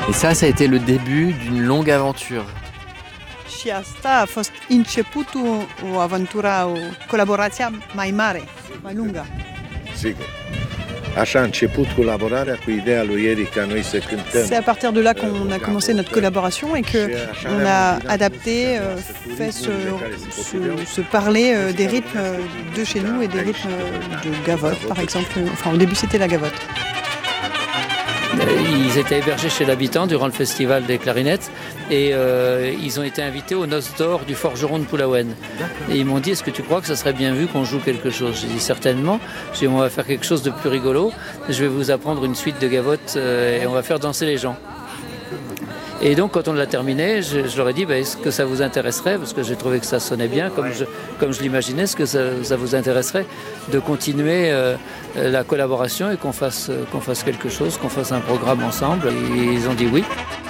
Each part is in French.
Et ça a été le début d'une longue aventure. Și asta a fost începutul o aventură, o colaborație mai mare, mai lungă. Sigur. Așa a început colaborarea cu ideea lui Eric ca noi să cântăm. C'est à partir de là qu'on a commencé notre collaboration et qu'on a adapté, fait se parler des rythmes de chez nous et des rythmes de gavotte, par exemple. Enfin, au début, c'était la gavotte. Ils étaient hébergés chez l'habitant durant le festival des clarinettes et ils ont été invités aux noces d'or du forgeron de Pulaouen. Et ils m'ont dit, est-ce que tu crois que ça serait bien vu qu'on joue quelque chose? J'ai dit certainement. J'ai dit, on va faire quelque chose de plus rigolo. Je vais vous apprendre une suite de gavottes et on va faire danser les gens. Et donc quand on l'a terminé, je leur ai dit, est-ce que ça vous intéresserait, parce que j'ai trouvé que ça sonnait bien, comme je l'imaginais, est-ce que ça vous intéresserait de continuer la collaboration et qu'on fasse quelque chose, qu'on fasse un programme ensemble? Et ils ont dit oui.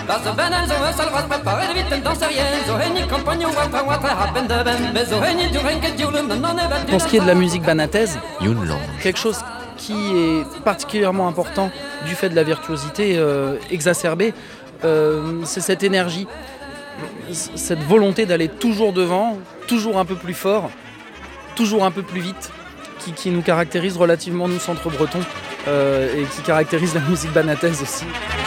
Pour ce qui est de la musique banataise, quelque chose qui est particulièrement important du fait de la virtuosité exacerbée, c'est cette énergie, cette volonté d'aller toujours devant, toujours un peu plus fort, toujours un peu plus vite, qui nous caractérise relativement, nous, centre breton, et qui caractérise la musique banataise aussi.